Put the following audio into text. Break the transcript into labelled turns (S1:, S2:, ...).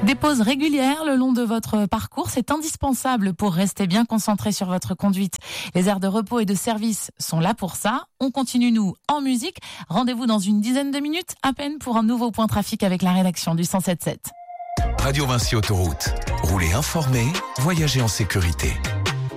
S1: Des pauses régulières le long de votre parcours, c'est indispensable pour rester bien concentré sur votre conduite. Les aires de repos et de service sont là pour ça. On continue, nous, en musique. Rendez-vous dans une dizaine de minutes, à peine, pour un nouveau point trafic avec la rédaction du 107.7.
S2: Radio Vinci Autoroute. Roulez informé, voyagez en sécurité.